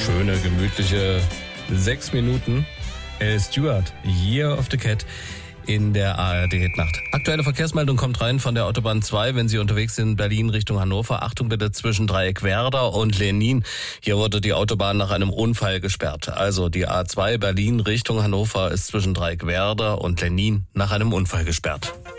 Schöne, gemütliche 6 Minuten. Stewart, Year of the Cat in der ARD-Hitnacht. Aktuelle Verkehrsmeldung kommt rein von der Autobahn 2, wenn Sie unterwegs sind, Berlin Richtung Hannover. Achtung bitte zwischen Dreieck Werder und Lenin. Hier wurde die Autobahn nach einem Unfall gesperrt. Also die A2 Berlin Richtung Hannover ist zwischen Dreieck Werder und Lenin nach einem Unfall gesperrt.